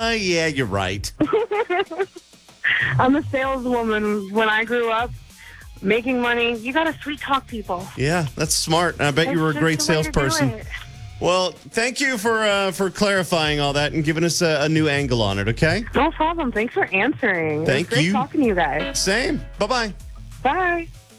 Yeah, you're right. I'm a saleswoman. When I grew up making money, you got to sweet talk people. Yeah, that's smart. I bet you were a That's great just the way to do salesperson. it. Well, thank you for clarifying all that and giving us a new angle on it, okay? No problem. Thanks for answering. Thank It was great you. talking to you guys. Same. Bye-bye. Bye.